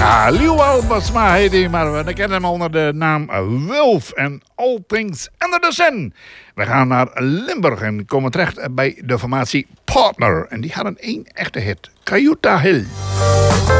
Ja, Leeuw Albersma heet hij, maar we kennen hem onder de naam Wulf en All Things Under the Sun. We gaan naar Limburg en komen terecht bij de formatie Partner. En die hadden één echte hit, Cayuta Hill.